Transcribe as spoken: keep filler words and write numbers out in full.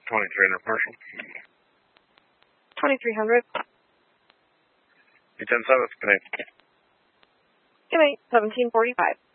twenty-three hundred Marshall. twenty-three hundred. eight ten seven, good night. Good night, seventeen forty-five.